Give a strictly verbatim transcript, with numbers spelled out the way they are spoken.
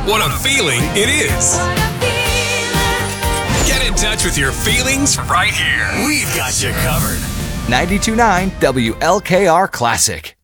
What a feeling it is. Get in touch with your feelings right here. We've got you covered. ninety-two point nine W L K R Classic.